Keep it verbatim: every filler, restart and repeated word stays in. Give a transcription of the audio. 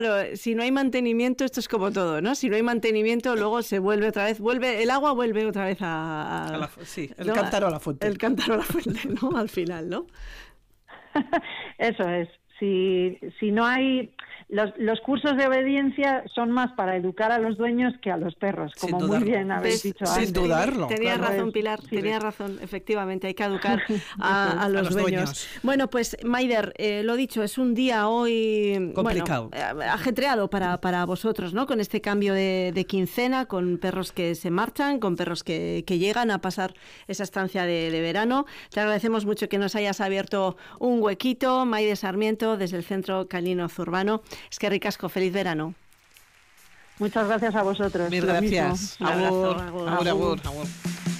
Pero si no hay mantenimiento, esto es como todo, ¿no? Si no hay mantenimiento, luego se vuelve otra vez, vuelve el agua vuelve otra vez a... a, a la, sí, el ¿no? cántaro a la fuente. El cántaro a la fuente, ¿no? Al final, ¿no? Eso es. Si, si no hay... Los, los cursos de obediencia son más para educar a los dueños que a los perros, como muy bien habéis dicho antes. Sin dudarlo. Tenías claro. razón, Pilar, Sí, tenías sí. razón, efectivamente, hay que educar a, a, los, a los dueños. dueños. Bueno, pues Maider, eh, lo dicho, es un día hoy complicado, bueno, ajetreado para, para vosotros, ¿no? Con este cambio de, de quincena, con perros que se marchan, con perros que, que llegan a pasar esa estancia de, de verano. Te agradecemos mucho que nos hayas abierto un huequito, Maider Sarmiento, desde el Centro Canino Zurbano. Es que ricasco, feliz verano. Muchas gracias a vosotros. Mil gracias. Agur, Agur, agur, agur, agur. agur.